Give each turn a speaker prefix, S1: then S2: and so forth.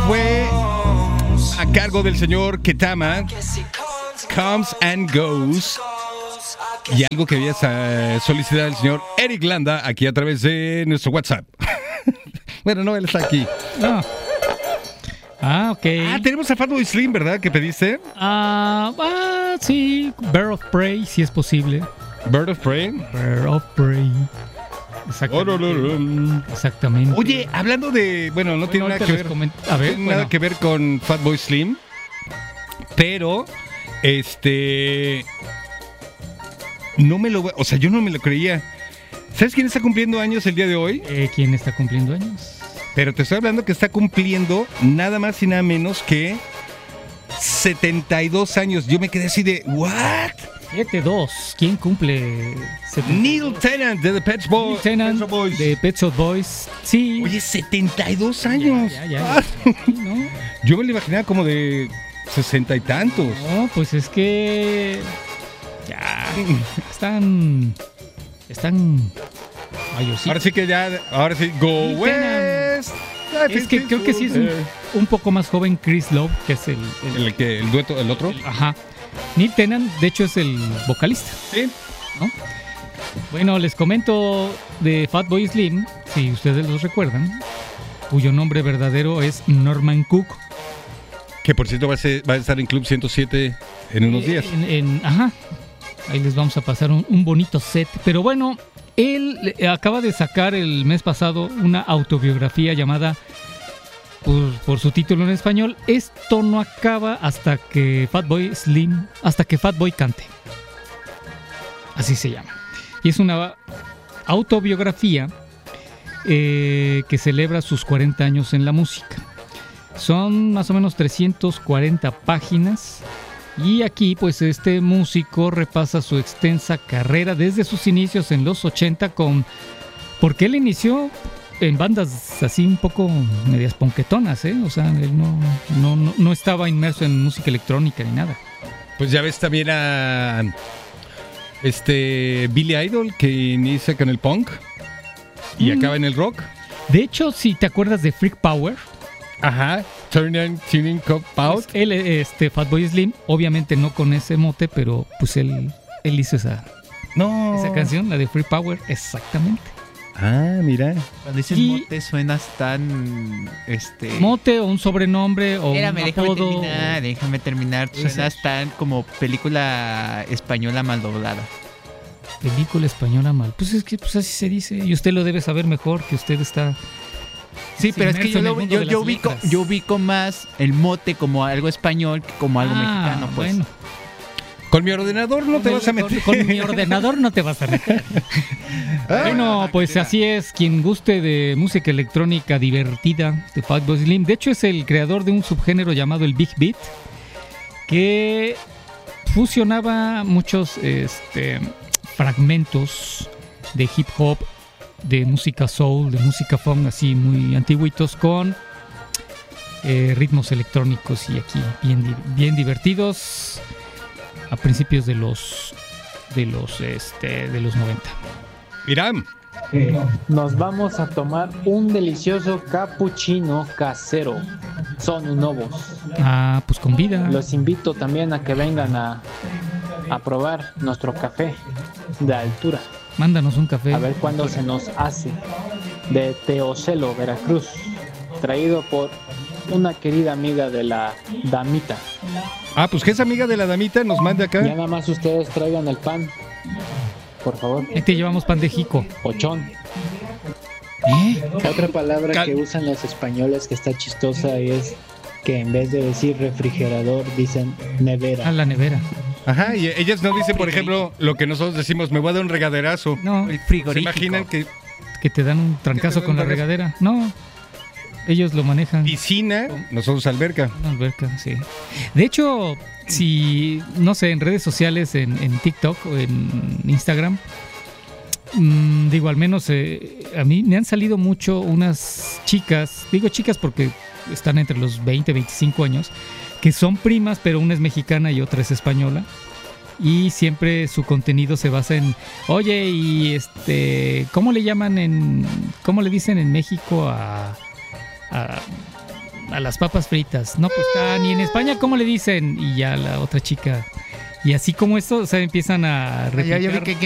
S1: fue a cargo del señor Ketama, Comes and Goes. Y algo que había solicitado el señor Eric Landa aquí a través de nuestro WhatsApp. Bueno, no, él está aquí.
S2: No. Ok.
S1: Tenemos a Fatboy Slim, ¿verdad? ¿Que pediste?
S2: Sí. Bird of Prey, si es posible.
S1: Bird of Prey.
S2: Bird of Prey. Exactamente. Exactamente.
S1: Oye, hablando de... Bueno, no tiene nada que ver... nada que ver con Fatboy Slim. Pero, no me lo... O sea, yo no me lo creía. ¿Sabes quién está cumpliendo años el día de hoy?
S2: ¿Quién está cumpliendo años?
S1: Pero te estoy hablando que está cumpliendo nada más y nada menos que 72 años. Yo me quedé así de... ¿What?
S2: 7-2. ¿Quién cumple? 72?
S1: Neil Tennant de The Pet Boys.
S2: De Pet Shop Boys. Sí.
S1: Oye, 72 años.
S2: Ya. ¿No?
S1: Yo me lo imaginaba como de 60 y tantos.
S2: No, pues es que... Ya. Están mayorcitos.
S1: Ahora sí, Go West.
S2: Es que creo que sí es un poco más joven Chris Love, que es
S1: el dueto, el otro.
S2: Ajá. Neil Tennant, de hecho, es el vocalista.
S1: Sí.
S2: ¿No? Bueno, les comento de Fatboy Slim, si ustedes los recuerdan, cuyo nombre verdadero es Norman Cook.
S1: Que por cierto va a estar en Club 107 en unos días.
S2: Ajá. Ahí les vamos a pasar un bonito set. Pero bueno, él acaba de sacar el mes pasado una autobiografía llamada, por su título en español, Esto no acaba hasta que Fatboy cante. Así se llama. Y es una autobiografía que celebra sus 40 años en la música. Son más o menos 340 páginas. Y aquí, pues, este músico repasa su extensa carrera desde sus inicios en los 80 porque él inició en bandas así un poco medias ponquetonas, ¿eh? O sea, él no estaba inmerso en música electrónica ni nada.
S1: Pues ya ves también a Billy Idol, que inicia con el punk y acaba en el rock.
S2: De hecho, si te acuerdas de Freak Power...
S1: Ajá, Turning Cop Out.
S2: Pues él, Fatboy Slim, obviamente no con ese mote, pero pues él hizo esa canción, la de Free Power, exactamente.
S1: Mira.
S3: Cuando dices mote suenas tan...
S2: Mote o un sobrenombre o un apodo.
S3: Déjame terminar. Suenas tan como película española mal doblada.
S2: Película española mal. Pues es que pues así se dice. Y usted lo debe saber mejor, que usted está...
S3: Sí, pero es que yo ubico más el mote como algo español que como algo mexicano, pues. Bueno.
S1: Con mi ordenador no te vas a meter.
S2: Con mi ordenador no te vas a meter. Bueno, pues así es. Quien guste de música electrónica divertida de Fatboy Slim. De hecho, es el creador de un subgénero llamado el Big Beat, que fusionaba muchos fragmentos de hip hop, de música soul, de música funk, así muy antiguitos, con ritmos electrónicos y aquí bien divertidos a principios de los 90.
S1: Irán.
S4: Nos vamos a tomar un delicioso cappuccino casero. Son novos.
S2: Pues con vida.
S4: Los invito también a que vengan a probar nuestro café de altura.
S2: Mándanos un café.
S4: A ver cuándo se nos hace. De Teocelo, Veracruz. Traído por una querida amiga de la damita.
S1: Pues que esa amiga de la damita nos mande acá.
S4: Ya nada más ustedes traigan el pan. Por favor.
S2: Te llevamos pan de jico.
S4: Ochón. Otra palabra que usan los españoles que está chistosa es que en vez de decir refrigerador dicen nevera.
S2: La nevera.
S1: Ajá, y ellas no dicen, por ejemplo, lo que nosotros decimos, me voy a dar un regaderazo.
S2: No,
S3: el frigorífico.
S1: ¿Se imaginan que
S2: te dan un trancazo con la regadera? No, ellos lo manejan.
S1: Piscina, nosotros alberca.
S2: Una alberca, sí. De hecho, si, no sé, en redes sociales, en TikTok o en Instagram, digo, al menos a mí me han salido mucho unas chicas, digo chicas porque están entre los 20 y 25 años, que son primas, pero una es mexicana y otra es española. Y siempre su contenido se basa en, oye, y ¿cómo le llaman cómo le dicen en México a a las papas fritas. No, pues están. ¿Y en España cómo le dicen? Y ya la otra chica. Y así como esto, o sea, empiezan a replicar.
S3: Yo vi que